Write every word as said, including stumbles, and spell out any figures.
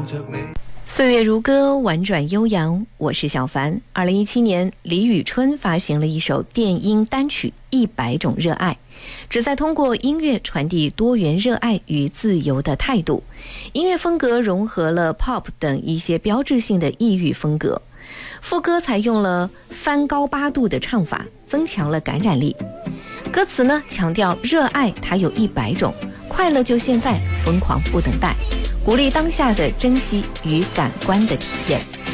岁月如歌，婉转悠扬，我是小凡。二零一七年，李宇春发行了一首电音单曲《一百种热爱》，旨在通过音乐传递多元热爱与自由的态度。音乐风格融合了 pop 等一些标志性的异域风格，副歌采用了翻高八度的唱法，增强了感染力。歌词呢，强调热爱它有一百种，快乐就现在，疯狂不等待，鼓励当下的珍惜与感官的体验。